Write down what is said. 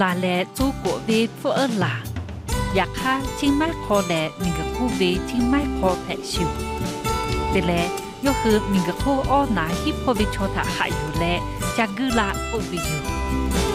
但嘞祖国为富而啦，也卡清迈可嘞民个苦为清迈可培修，对嘞，又和民个苦哦拿 hip hop 为cho他还有嘞，加个啦不为有。